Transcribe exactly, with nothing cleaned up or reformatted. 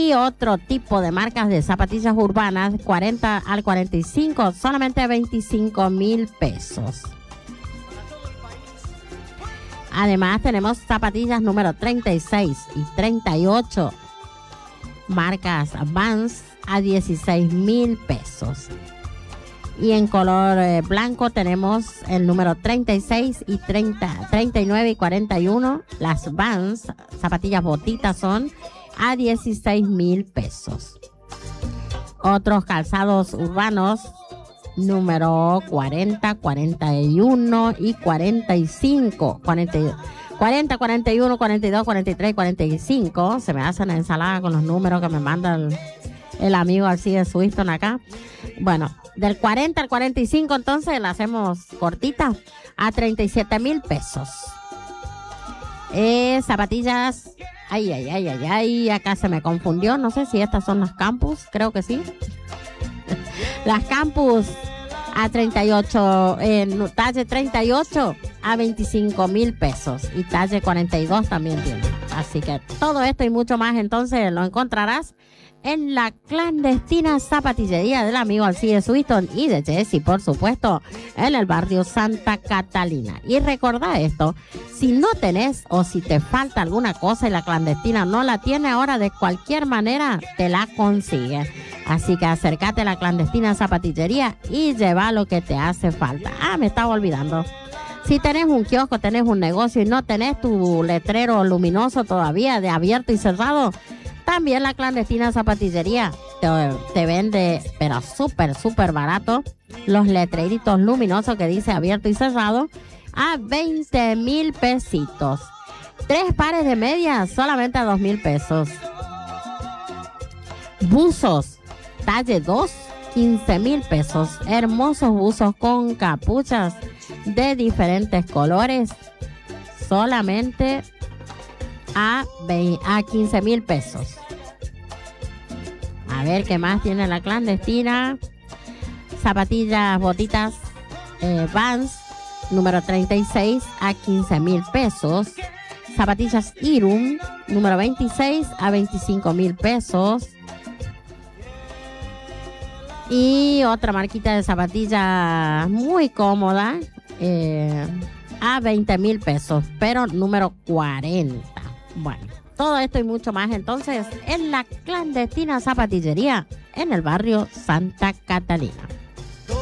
Y otro tipo de marcas de zapatillas urbanas, cuarenta al cuarenta y cinco, solamente veinticinco mil pesos. Además tenemos zapatillas número treinta y seis y treinta y ocho, marcas Vans, a dieciséis mil pesos. Y en color eh, blanco tenemos el número treinta y seis y treinta, treinta y nueve y cuarenta y uno. Las Vans, zapatillas botitas, son a dieciséis mil pesos. Otros calzados urbanos, número cuarenta, cuarenta y uno y cuarenta y cinco. cuarenta, cuarenta, cuarenta y uno, cuarenta y dos, cuarenta y tres, cuarenta y cinco. Se me hace una ensalada con los números que me manda el, el amigo así de Swiston acá. Bueno, del cuarenta al cuarenta y cinco, entonces la hacemos cortita, a treinta y siete mil pesos. Eh, zapatillas, ay, ay, ay, ay, ay, acá se me confundió, no sé si estas son las Campus, creo que sí. Las Campus a treinta y ocho, en eh, talle treinta y ocho a veinticinco mil pesos, y talle cuarenta y dos también tiene. Así que todo esto y mucho más entonces lo encontrarás en la clandestina zapatillería del amigo Alcides Swiston y de Jessy, por supuesto, en el barrio Santa Catalina. Y recordá esto, si no tenés o si te falta alguna cosa y la clandestina no la tiene, ahora de cualquier manera te la consigue. Así que acércate a la clandestina zapatillería y lleva lo que te hace falta. Ah, me estaba olvidando. Si tenés un kiosco, tenés un negocio y no tenés tu letrero luminoso todavía de abierto y cerrado, también la clandestina zapatillería te, te vende, pero súper, súper barato, los letreritos luminosos que dice abierto y cerrado a veinte mil pesitos. Tres pares de medias solamente a dos mil pesos. Buzos, talle dos, quince mil pesos. Hermosos buzos con capuchas de diferentes colores, solamente a, a quince mil pesos. A ver qué más tiene la clandestina. Zapatillas, botitas eh, Vans, número treinta y seis a quince mil pesos. Zapatillas Irum, número veintiséis a veinticinco mil pesos. Y otra marquita de zapatillas muy cómoda, eh, a veinte mil pesos, pero número cuarenta. Bueno, todo esto y mucho más entonces en la clandestina zapatillería en el barrio Santa Catalina.